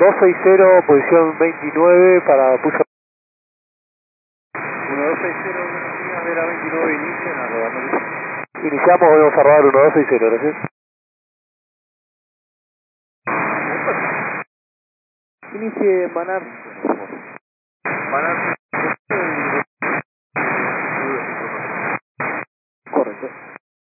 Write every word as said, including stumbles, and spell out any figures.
dos seis cero, posición veintinueve para pulso. uno dos seis cero, buenos días, Vera veintinueve, inicien a rodar. Iniciamos, volvemos a rodar uno dos seis cero, gracias. Inicie en Manar.